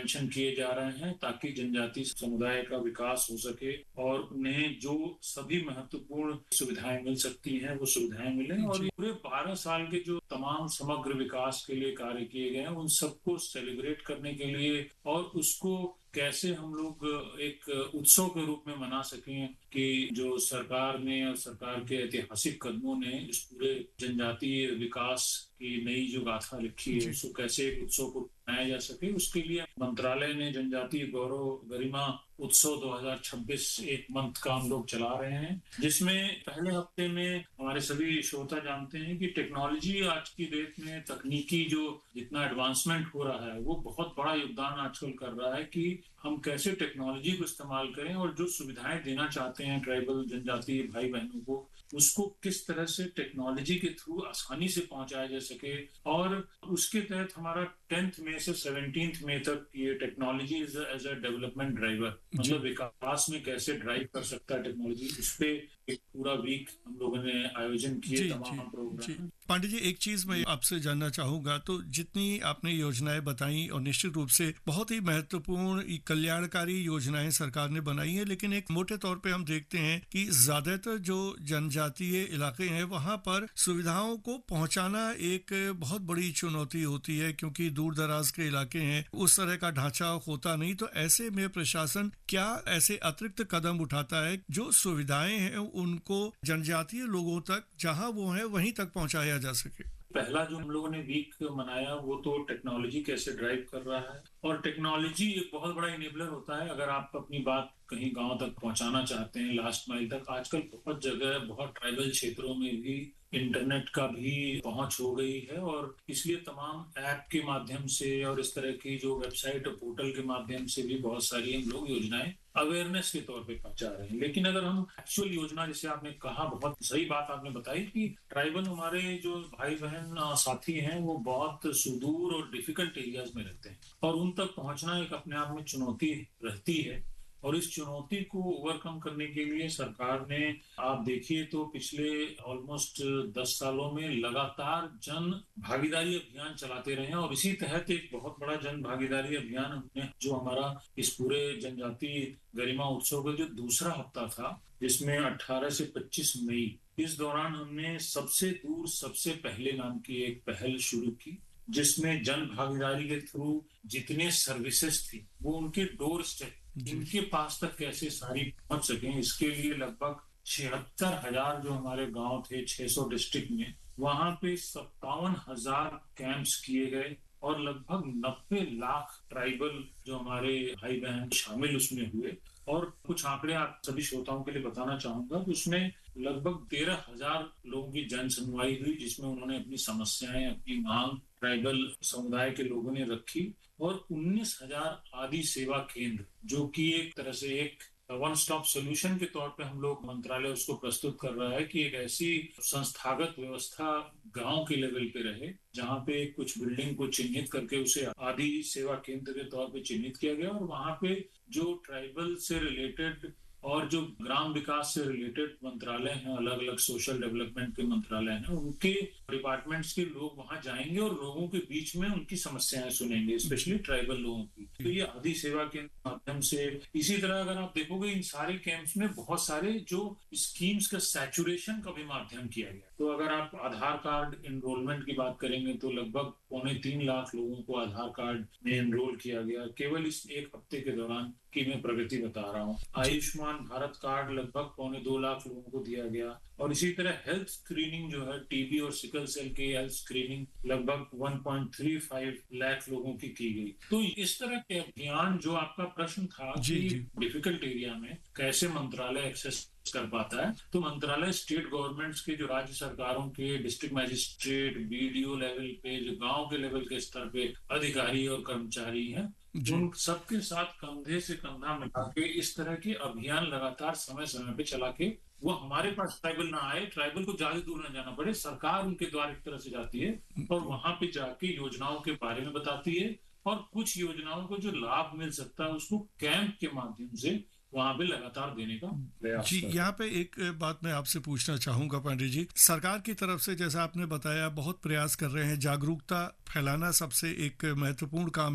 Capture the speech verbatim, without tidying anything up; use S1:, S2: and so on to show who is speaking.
S1: Intervention किए जा रहे हैं ताकि जनजातीय समुदाय का विकास हो सके और उन्हें जो सभी महत्वपूर्ण सुविधाएं मिल सकती हैं वो सुविधाएं मिलें। और पूरे बारह साल के जो तमाम समग्र विकास के लिए कार्य किए गए हैं उन सबको सेलिब्रेट करने के लिए और उसको कैसे हम लोग एक उत्सव के रूप में मना सकें कि जो सरकार ने और सरकार के ऐतिहासिक कदमों ने इस पूरे जनजातीय विकास की नई जो गाथा लिखी है उसको कैसे एक उत्सव को मनाया जा सके, उसके लिए मंत्रालय ने जनजातीय गौरव गरिमा उत्सव दो हज़ार छब्बीस एक मंथ का हम लोग चला रहे हैं, जिसमें पहले हफ्ते में हमारे सभी श्रोता जानते हैं कि टेक्नोलॉजी आज की डेट में तकनीकी जो जितना एडवांसमेंट हो रहा है वो बहुत बड़ा योगदान आजकल कर रहा है कि हम कैसे टेक्नोलॉजी को इस्तेमाल करें और जो सुविधाएं देना चाहते हैं ट्राइबल जनजातीय भाई बहनों को उसको किस तरह से टेक्नोलॉजी के थ्रू आसानी से पहुंचाया जा सके। और उसके तहत हमारा टेंथ मई से सेवनटीन्थ मई तक ये technology as a development driver, मतलब विकास में कैसे ड्राइव कर सकता है टेक्नोलॉजी, उस पे एक पूरा वीक हम लोगों ने आयोजन किए तमाम प्रोग्राम।
S2: पांडे जी, एक चीज मैं आपसे जानना चाहूंगा, तो जितनी आपने योजनाएं बताई और निश्चित रूप से बहुत ही महत्वपूर्ण कल्याणकारी योजनाएं सरकार ने बनाई है, लेकिन एक मोटे तौर पे हम देखते हैं कि ज्यादातर जो जनजातीय इलाके हैं वहां पर सुविधाओं को पहुंचाना एक बहुत बड़ी चुनौती होती है क्योंकि दूर दराज के इलाके हैं, उस तरह का ढांचा होता नहीं। तो ऐसे में प्रशासन क्या ऐसे अतिरिक्त कदम उठाता है जो सुविधाएं हैं उनको जनजातीय लोगों तक जहां वो हैं वहीं तक पहुंचाया जा सके?
S1: पहला जो हम लोगों ने वीक मनाया वो तो टेक्नोलॉजी कैसे ड्राइव कर रहा है, और टेक्नोलॉजी एक बहुत बड़ा इनेबलर होता है। अगर आप अपनी बात कहीं गांव तक पहुंचाना चाहते हैं, लास्ट माइल तक, आजकल बहुत जगह बहुत ट्राइबल क्षेत्रों में भी इंटरनेट का भी पहुंच हो गई है और इसलिए तमाम ऐप के माध्यम से और इस तरह की जो वेबसाइट और पोर्टल के माध्यम से भी बहुत सारी हम लोग योजनाएं अवेयरनेस के तौर पे पहुंचा रहे हैं। लेकिन अगर हम एक्चुअल योजना, जैसे आपने कहा, बहुत सही बात आपने बताई कि ट्राइबल हमारे जो भाई बहन साथी हैं वो बहुत सुदूर और डिफिकल्ट एरियाज में रहते हैं और उन तक पहुंचना एक अपने आप में चुनौती रहती है। और इस चुनौती को ओवरकम करने के लिए सरकार ने, आप देखिए तो पिछले ऑलमोस्ट दस सालों में लगातार जन भागीदारी अभियान चलाते रहे हैं और इसी तहत एक बहुत बड़ा जन भागीदारी अभियान हमने, जो हमारा इस पूरे जनजातीय गरिमा उत्सव का जो दूसरा हफ्ता था जिसमें अठारह से पच्चीस मई, इस दौरान हमने सबसे दूर सबसे पहले नाम की एक पहल शुरू की जिसमें जन भागीदारी के थ्रू जितने सर्विसेज थी वो उनके डोर स्टेप, इनके पास तक कैसे सारी पहुंच सकें, इसके लिए लगभग छिहत्तर हजार जो हमारे गांव थे छह सौ डिस्ट्रिक्ट में, वहां पे सत्तावन हजार कैंप्स किए गए और लगभग नब्बे लाख ट्राइबल जो हमारे भाई बहन शामिल उसमें हुए। और कुछ आंकड़े आप सभी श्रोताओं के लिए बताना चाहूंगा कि उसमें लगभग तेरह हजार लोगों की जन सुनवाई हुई जिसमें उन्होंने अपनी समस्याएं, अपनी मांग ट्राइबल समुदाय के लोगों ने रखी और उन्नीस हजार आदि सेवा केंद्र, जो कि एक तरह से एक वन स्टॉप सोल्यूशन के तौर पे हम लोग मंत्रालय उसको प्रस्तुत कर रहा है कि एक ऐसी संस्थागत व्यवस्था गांव के लेवल पे रहे जहां पे कुछ बिल्डिंग को चिन्हित करके उसे आदि सेवा केंद्र के तौर पे चिन्हित किया गया और वहां पे जो ट्राइबल से रिलेटेड और जो ग्राम विकास से रिलेटेड मंत्रालय हैं, अलग अलग सोशल डेवलपमेंट के मंत्रालय हैं, उनके डिपार्टमेंट्स के लोग वहां जाएंगे और लोगों के बीच में उनकी समस्याएं सुनेंगे, स्पेशली ट्राइबल लोगों की। तो ये आदि सेवा के माध्यम से, इसी तरह अगर आप देखोगे इन सारे कैंप्स में बहुत सारे जो स्कीम्स का सैचुरेशन का भी माध्यम किया गया। तो अगर आप आधार कार्ड एनरोलमेंट की बात करेंगे तो लगभग पौने तीन लाख लोगों को आधार कार्ड में एनरोल किया गया केवल इस एक हफ्ते के दौरान की मैं प्रगति बता रहा हूँ। आयुष्मान भारत कार्ड लगभग पौने दो लाख लोगों को दिया गया और इसी तरह हेल्थ स्क्रीनिंग जो है टीबी और सिकल सेल की हेल्थ स्क्रीनिंग लगभग one point three five lakh लोगों की की गई। तो इस तरह के अभियान, जो आपका प्रश्न था कि डिफिकल्ट एरिया में कैसे मंत्रालय एक्सेस कर पाता है, तो मंत्रालय स्टेट गवर्नमेंट्स के, जो राज्य सरकारों के डिस्ट्रिक्ट मैजिस्ट्रेट, बीडीओ लेवल पे, जो गांव के लेवल के स्तर पे अधिकारी और कर्मचारी हैं, उन सबके साथ कंधे से कंधा मिला के इस तरह के अभियान लगातार समय समय पे चला के वो हमारे पास ट्राइबल ना आए, ट्राइबल को ज्यादा दूर न जाना पड़े, सरकार उनके द्वार एक तरह से जाती है और वहां पे जाके योजनाओं के बारे में बताती है और कुछ योजनाओं को जो लाभ मिल सकता है उसको कैंप के माध्यम से वहां पे लगातार देने का प्रयास।
S2: जी, यहाँ पे एक बात मैं आपसे पूछना चाहूंगा पांडे जी, सरकार की तरफ से जैसा आपने बताया बहुत प्रयास कर रहे हैं, जागरूकता फैलाना सबसे एक महत्वपूर्ण काम